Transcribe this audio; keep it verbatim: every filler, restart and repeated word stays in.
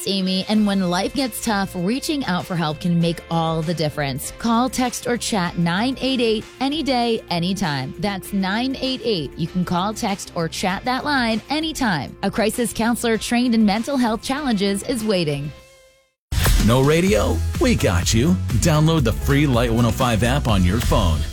Amy, and when life gets tough, reaching out for help can make all the difference. Call, text, or chat nine eight eight any day, anytime. That's nine eight eight. You can call, text, or chat that line anytime. A crisis counselor trained in mental health challenges is waiting. No radio? We got you. Download the free Light one oh five app on your phone.